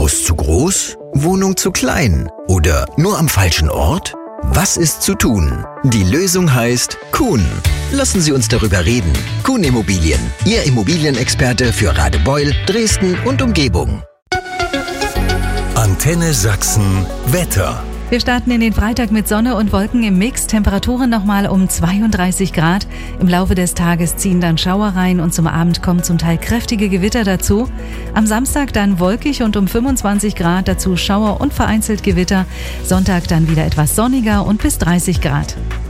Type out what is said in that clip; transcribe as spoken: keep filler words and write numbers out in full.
Haus zu groß? Wohnung zu klein? Oder nur am falschen Ort? Was ist zu tun? Die Lösung heißt Kuhn. Lassen Sie uns darüber reden. Kuhn Immobilien, Ihr Immobilienexperte für Radebeul, Dresden und Umgebung. Antenne Sachsen Wetter. Wir starten in den Freitag mit Sonne und Wolken im Mix. Temperaturen nochmal um zweiunddreißig Grad. Im Laufe des Tages ziehen dann Schauer rein und zum Abend kommen zum Teil kräftige Gewitter dazu. Am Samstag dann wolkig und um fünfundzwanzig Grad, dazu Schauer und vereinzelt Gewitter. Sonntag dann wieder etwas sonniger und bis dreißig Grad.